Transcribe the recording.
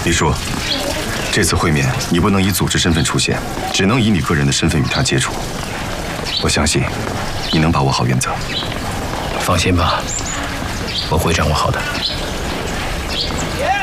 李叔，这次会面你不能以组织身份出现，只能以你个人的身份与他接触。我相信你能把握好原则。 放心吧，我会掌握好的。